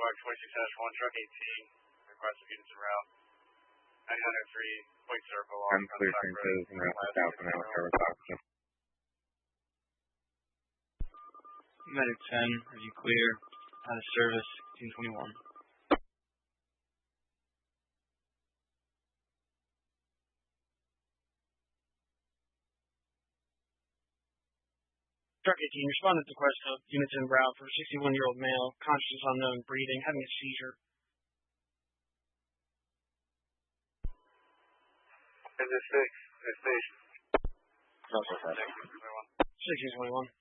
Dog 26-1, truck 18, request units en route. 903, point circle on clear Francis and route to South now, Tower Oxygen. Medic 10, are you clear? Out of service, 1821. Truck 18, responded to request of units en route for a 61-year-old male, consciousness unknown, breathing, having a seizure. Is this 6? Is this 6? 1621.